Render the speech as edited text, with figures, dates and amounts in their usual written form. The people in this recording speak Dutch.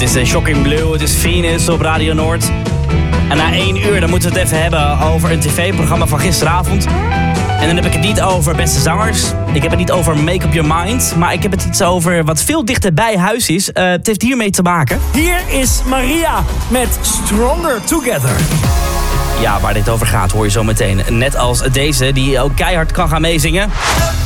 is Shocking Blue, het is Venus op Radio Noord. En na 1 uur dan moeten we het even hebben over een tv-programma van gisteravond. En dan heb ik het niet over beste zangers. Ik heb het niet over Make Up Your Mind. Maar ik heb het iets over wat veel dichter bij huis is. Het heeft hiermee te maken. Hier is Maria met Stronger Together. Ja, waar dit over gaat hoor je zo meteen. Net als deze, die ook keihard kan gaan meezingen.